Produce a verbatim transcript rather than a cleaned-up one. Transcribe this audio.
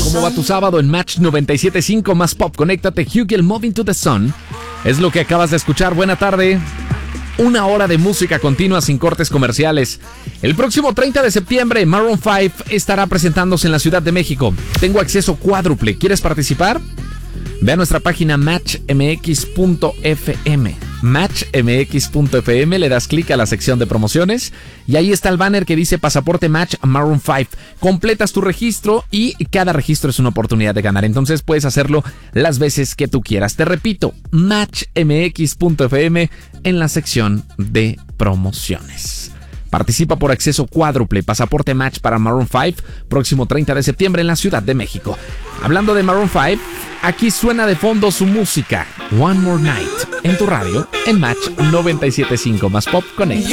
¿Cómo va tu sábado en Match noventa y siete punto cinco más pop? Conéctate, Hugel, Moving to the Sun. Es lo que acabas de escuchar. Buena tarde. Una hora de música continua sin cortes comerciales. El próximo treinta de septiembre, Maroon cinco estará presentándose en la Ciudad de México. Tengo acceso cuádruple. ¿Quieres participar? Ve a nuestra página match m x punto f m. match m x punto f m, le das clic a la sección de promociones y ahí está el banner que dice Pasaporte Match Maroon cinco. Completas tu registro y cada registro es una oportunidad de ganar. Entonces puedes hacerlo las veces que tú quieras. Te repito, match m x punto f m en la sección de promociones. Participa por acceso cuádruple, Pasaporte Match para Maroon cinco, próximo treinta de septiembre en la Ciudad de México. Hablando de Maroon cinco, aquí suena de fondo su música, One More Night, en tu radio, en Match noventa y siete punto cinco más pop con ella.